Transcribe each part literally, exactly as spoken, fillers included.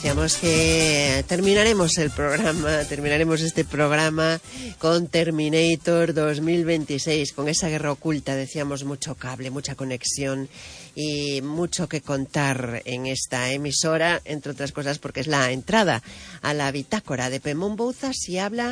decíamos que terminaremos el programa, terminaremos este programa con Terminator dos mil veintiséis, con esa guerra oculta. Decíamos mucho cable, mucha conexión y mucho que contar en esta emisora, entre otras cosas porque es la entrada a la bitácora de Pemón Bouzas y habla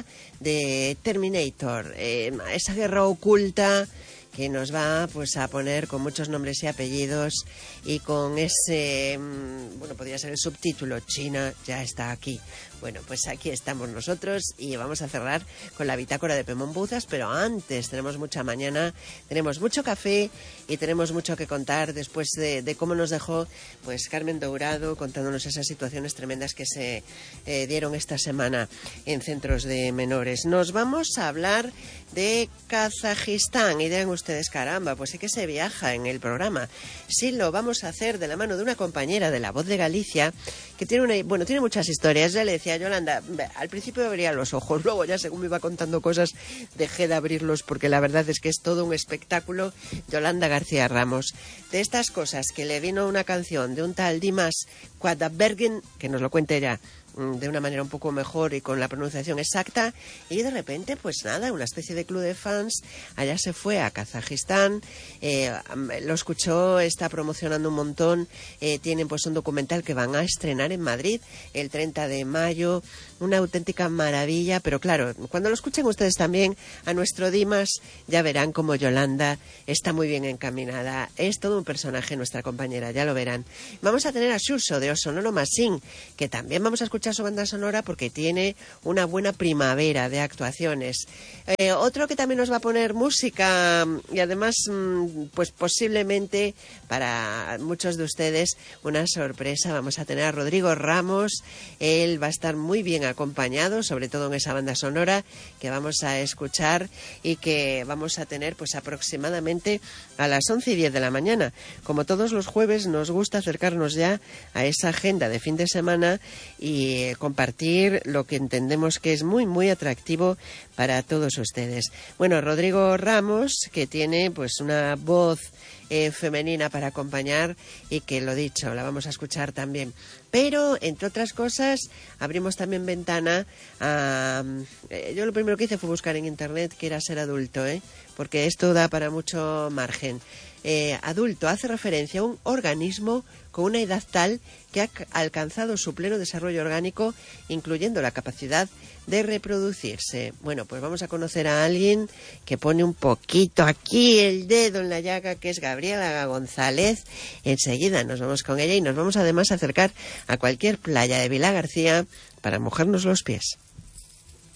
de Terminator, eh, esa guerra oculta que nos va pues a poner con muchos nombres y apellidos y con ese, bueno, podría ser el subtítulo, China ya está aquí. Bueno, pues aquí estamos nosotros y vamos a cerrar con la bitácora de Pemón Bouzas, pero antes tenemos mucha mañana, tenemos mucho café y tenemos mucho que contar después de, de cómo nos dejó pues Carmen Dourado contándonos esas situaciones tremendas que se eh, dieron esta semana en centros de menores. Nos vamos a hablar de Kazajistán y dirán ustedes, caramba, pues sí que se viaja en el programa. Sí, lo vamos a hacer de la mano de una compañera de La Voz de Galicia que tiene una, bueno, tiene muchas historias. Ya le decía a Yolanda, al principio abría los ojos, luego ya según me iba contando cosas dejé de abrirlos porque la verdad es que es todo un espectáculo. Yolanda García Ramos, de estas cosas que le vino una canción de un tal Dimas Quadabergen, que nos lo cuente ella de una manera un poco mejor y con la pronunciación exacta, y de repente pues nada, una especie de club de fans, allá se fue a Kazajistán, eh, lo escuchó, está promocionando un montón, eh, tienen pues un documental que van a estrenar en Madrid el treinta de mayo, una auténtica maravilla, pero claro, cuando lo escuchen ustedes también a nuestro Dimas, ya verán como Yolanda está muy bien encaminada, es todo un personaje nuestra compañera, ya lo verán. Vamos a tener a Xurxo de O Sonoro Machine, que también vamos a escuchar su banda sonora porque tiene una buena primavera de actuaciones. Eh, otro que también nos va a poner música y además pues posiblemente para muchos de ustedes una sorpresa, vamos a tener a Rodrigo Ramos, él va a estar muy bien acompañado, sobre todo en esa banda sonora que vamos a escuchar y que vamos a tener pues aproximadamente a las once y diez de la mañana. Como todos los jueves nos gusta acercarnos ya a esa agenda de fin de semana y compartir lo que entendemos que es muy muy atractivo para todos ustedes. Bueno, Rodrigo Ramos, que tiene pues una voz eh, femenina para acompañar y que lo dicho, la vamos a escuchar también. Pero, entre otras cosas, abrimos también ventana a... Eh, yo lo primero que hice fue buscar en internet qué era ser adulto, ¿eh? Porque esto da para mucho margen. Eh, adulto hace referencia a un organismo con una edad tal que ha alcanzado su pleno desarrollo orgánico, incluyendo la capacidad de reproducirse. Bueno, pues vamos a conocer a alguien que pone un poquito aquí el dedo en la llaga, que es Gabriela González. Enseguida nos vamos con ella y nos vamos además a acercar a cualquier playa de Vilagarcía para mojarnos los pies.